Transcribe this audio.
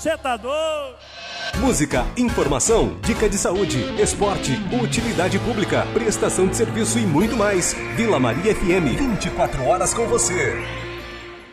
Você tá doido? Música, informação, dica de saúde, esporte, utilidade pública, prestação de serviço e muito mais. Vila Maria FM, 24 horas com você.